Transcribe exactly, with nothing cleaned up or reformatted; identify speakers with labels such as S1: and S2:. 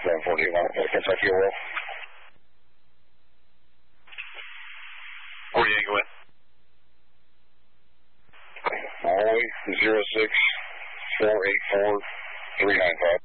S1: eleven forty-eight, Kentucky, roll.
S2: forty-eight, go ahead.
S1: Molly, zero six four eight four three nine five.